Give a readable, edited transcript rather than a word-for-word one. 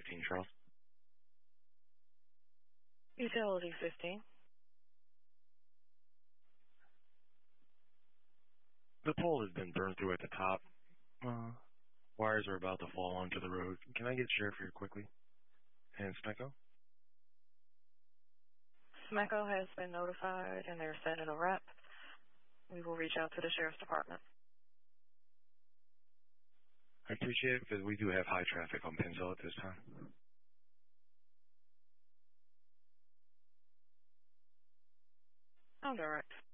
15, Charles. Utility 15. The pole has been burned through at the top. Wires are about to fall onto the road. Can I get Sheriff here quickly? And Smecco? Smecco has been notified and they're sending a rep. We will reach out to the Sheriff's Department. I appreciate it because we do have high traffic on Penzill at this time. I'll direct.